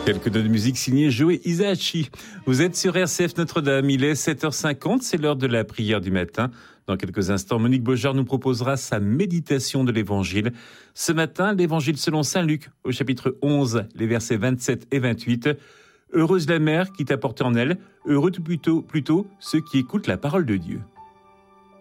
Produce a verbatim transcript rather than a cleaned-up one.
Quelques notes de musique signées Joe Hisaishi. Vous êtes sur R C F Notre-Dame, il est sept heures cinquante, c'est l'heure de la prière du matin. Dans quelques instants, Monique Beaujard nous proposera sa méditation de l'Évangile. Ce matin, l'Évangile selon saint Luc, au chapitre onze, les versets vingt-sept et vingt-huit. Heureuse la mère qui t'a porté en elle, heureux plutôt, plutôt ceux qui écoutent la parole de Dieu.